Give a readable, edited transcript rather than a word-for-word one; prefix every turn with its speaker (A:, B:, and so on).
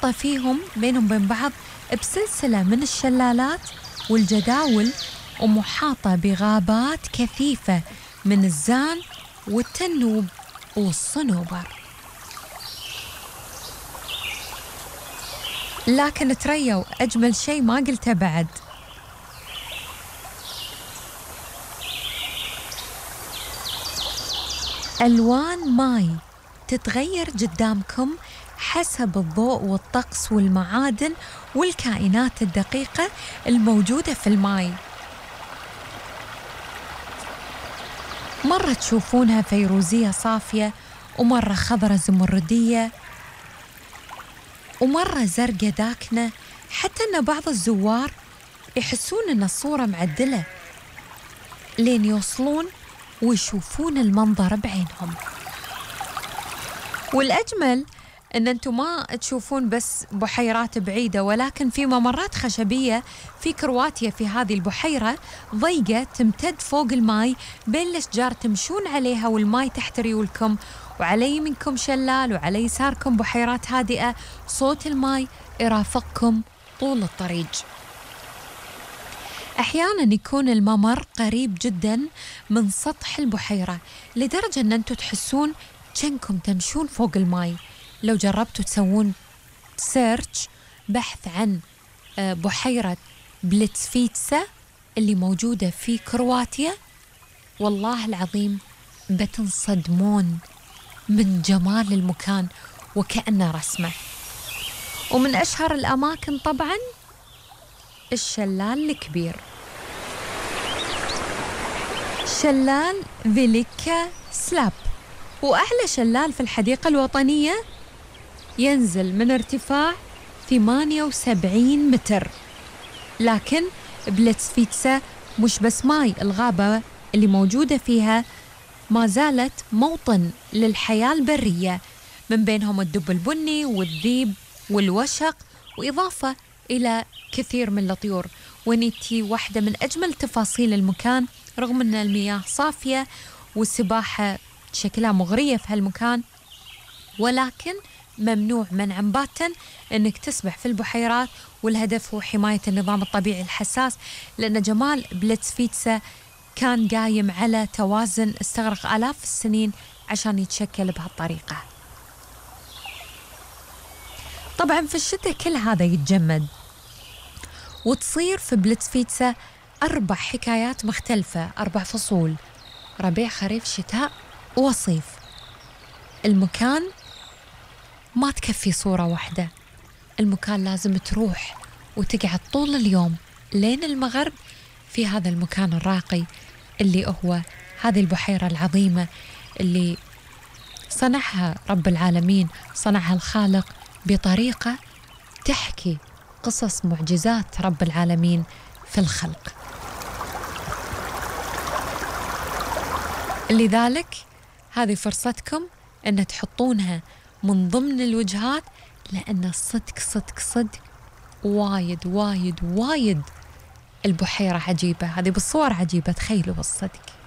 A: محاطة فيهم بينهم بين بعض بسلسلة من الشلالات والجداول، ومحاطة بغابات كثيفة من الزان والتنوب والصنوبر. لكن تريوا أجمل شيء ما قلته بعد، ألوان ماي تتغير قدامكم حسب الضوء والطقس والمعادن والكائنات الدقيقة الموجودة في الماي. مرة تشوفونها فيروزية صافية، ومرة خضرة زمردية، ومرة زرقة داكنة، حتى أن بعض الزوار يحسون أن الصورة معدلة لين يوصلون ويشوفون المنظر بعينهم. والأجمل أن أنتم ما تشوفون بس بحيرات بعيدة، ولكن في ممرات خشبية في كرواتيا. في هذه البحيرة ضيقة تمتد فوق الماي بين الأشجار تمشون عليها، والماي تحت ريولكم، وعلى يمينكم شلال وعلى يساركم بحيرات هادئة. صوت الماي يرافقكم طول الطريق. أحياناً يكون الممر قريب جداً من سطح البحيرة، لدرجة أن أنتم تحسون كأنكم تمشون فوق الماي. لو جربتوا تسوون سيرش بحث عن بحيرة بليتسفيتسا اللي موجودة في كرواتيا، والله العظيم بتنصدمون من جمال المكان وكأنه رسمة. ومن أشهر الأماكن طبعاً الشلال الكبير، شلال فيليكا سلاب، وأعلى شلال في الحديقة الوطنية، ينزل من ارتفاع 78 متر. لكن بليتسفيتسا مش بس ماي، الغابة اللي موجودة فيها ما زالت موطن للحياة البرية، من بينهم الدب البني والذيب والوشق، وإضافة إلى كثير من الطيور. ونيتي واحدة من أجمل تفاصيل المكان، رغم أن المياه صافية والسباحة شكلها مغرية في هالمكان، ولكن ممنوع منعا باتا أنك تسبح في البحيرات، والهدف هو حماية النظام الطبيعي الحساس، لأن جمال بليتسفيتسا كان قايم على توازن استغرق آلاف السنين عشان يتشكل بهالطريقة. طبعا في الشتاء كل هذا يتجمد، وتصير في بليتسفيتسا 4 حكايات مختلفة، 4 فصول: ربيع، خريف، شتاء، وصيف. المكان ما تكفي صورة واحدة، المكان لازم تروح وتقعد طول اليوم لين المغرب في هذا المكان الراقي اللي هو هذه البحيرة العظيمة اللي صنعها رب العالمين، صنعها الخالق بطريقة تحكي قصص معجزات رب العالمين في الخلق. لذلك هذه فرصتكم أن تحطونها من ضمن الوجهات، لأن الصدق صدق صدق وايد وايد وايد البحيرة عجيبة. هذه بالصور عجيبة، تخيلوا بالصدق.